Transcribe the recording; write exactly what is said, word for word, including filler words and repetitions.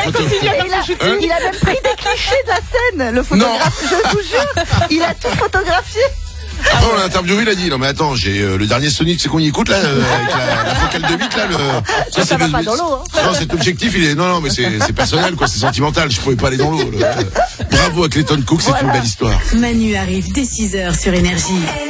photo. Il a, Hein il a même pris des clichés de la scène, le photographe. Je vous jure, il a tout photographié. Après, on l'a interviewé, il a dit, non mais attends, j'ai euh, le dernier Sonic, c'est qu'on y écoute là, euh, avec la, la focale de huit là, le. Ça, ça va pas dans l'eau, hein. Non, cet objectif, il est, non, non, mais c'est, c'est personnel, quoi, c'est sentimental, je pouvais pas aller dans l'eau. Le... Bravo à Clayton Cook, c'est Voilà. une belle histoire. Manu arrive dès six heures sur Énergie.